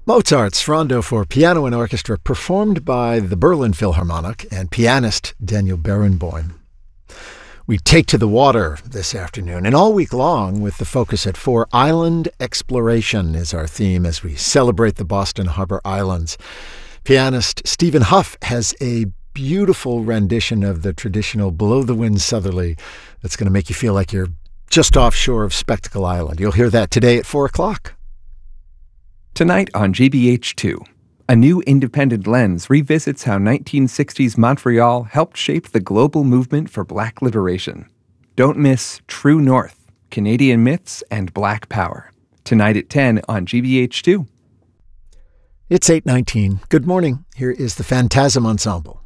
Mozart's Rondo for Piano and Orchestra, performed by the Berlin Philharmonic and pianist Daniel Barenboim. We take to the water this afternoon, and all week long with the focus at 4, Island Exploration is our theme as we celebrate the Boston Harbor Islands. Pianist Stephen Huff has a beautiful rendition of the traditional Below the Wind Southerly that's going to make you feel like you're just offshore of Spectacle Island. You'll hear that today at 4 o'clock. Tonight on GBH2, a new independent lens revisits how 1960s Montreal helped shape the global movement for Black liberation. Don't miss True North, Canadian Myths and Black Power. Tonight at 10 on GBH2. It's 8:19. Good morning. Here is the Phantasm Ensemble.